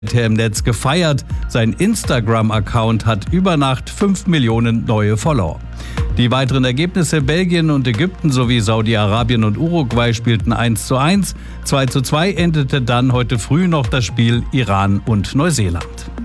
im Netz gefeiert. Sein Instagram-Account hat über Nacht 5 Millionen neue Follower. Die weiteren Ergebnisse: Belgien und Ägypten sowie Saudi-Arabien und Uruguay spielten 1:1. 2:2 endete dann heute früh noch das Spiel Iran und Neuseeland.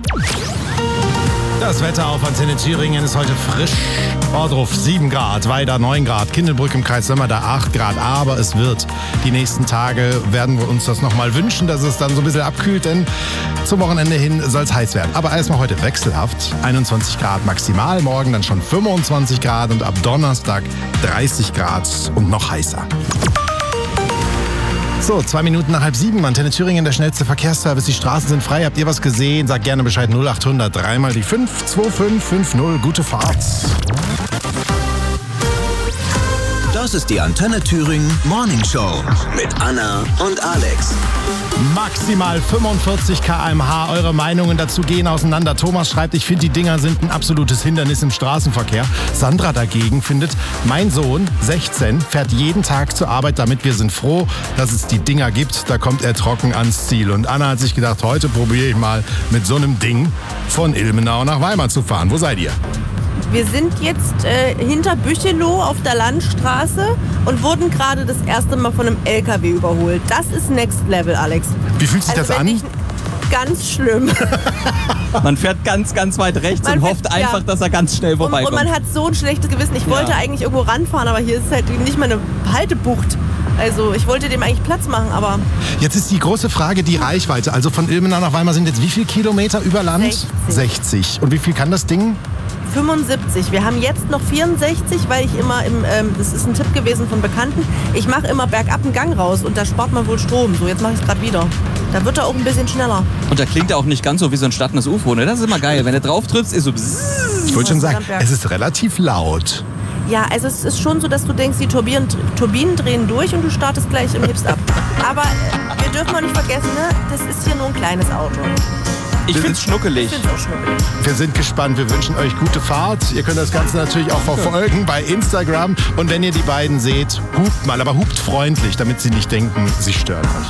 Das Wetter auf Antenne Thüringen ist heute frisch. Ohrdruf 7 Grad, Weida 9 Grad, Kindelbrück im Kreis Sömmerda 8 Grad. Aber es wird die nächsten Tage, werden wir uns das nochmal wünschen, dass es dann so ein bisschen abkühlt, denn zum Wochenende hin soll es heiß werden. Aber erstmal heute wechselhaft, 21 Grad maximal, morgen dann schon 25 Grad und ab Donnerstag 30 Grad und noch heißer. So, 2 Minuten nach 6:30, Antenne Thüringen, der schnellste Verkehrsservice. Die Straßen sind frei. Habt ihr was gesehen? Sagt gerne Bescheid. 0800 3 mal die 5 2550. Gute Fahrt. Das ist die Antenne Thüringen Morning Show mit Anna und Alex. Maximal 45 km/h. Eure Meinungen dazu gehen auseinander. Thomas schreibt, ich finde, die Dinger sind ein absolutes Hindernis im Straßenverkehr. Sandra dagegen findet, mein Sohn, 16, fährt jeden Tag zur Arbeit damit. Wir sind froh, dass es die Dinger gibt. Da kommt er trocken ans Ziel. Und Anna hat sich gedacht, heute probiere ich mal mit so einem Ding von Ilmenau nach Weimar zu fahren. Wo seid ihr? Wir sind jetzt hinter Büchelow auf der Landstraße und wurden gerade das erste Mal von einem LKW überholt. Das ist Next Level, Alex. Wie fühlt sich das an? Ganz schlimm. Man fährt ganz, ganz weit rechts und hofft einfach, dass er ganz schnell vorbeikommt. Und man hat so ein schlechtes Gewissen. Ich wollte eigentlich irgendwo ranfahren, aber hier ist halt nicht mal eine Haltebucht. Also ich wollte dem eigentlich Platz machen, aber... Jetzt ist die große Frage die Reichweite. Also von Ilmenau nach Weimar sind jetzt wie viele Kilometer über Land? 60. Und wie viel kann das Ding? 75. Wir haben jetzt noch 64, weil ich immer das ist ein Tipp gewesen von Bekannten, ich mache immer bergab einen Gang raus und da spart man wohl Strom. So, jetzt mache ich es gerade wieder. Da wird er auch ein bisschen schneller. Und da klingt er auch nicht ganz so wie so ein startendes UFO, ne? Das ist immer geil. Wenn du drauf trittst, ist so bzzz. Ich wollte schon sagen, es ist relativ laut. Ja, also es ist schon so, dass du denkst, die Turbinen drehen durch und du startest gleich und hebst ab. Aber wir dürfen auch nicht vergessen, ne? Das ist hier nur ein kleines Auto. Ich find's schnuckelig. Wir sind gespannt. Wir wünschen euch gute Fahrt. Ihr könnt das Ganze natürlich auch verfolgen bei Instagram. Und wenn ihr die beiden seht, hupt mal, aber hupt freundlich, damit sie nicht denken, sie stören euch.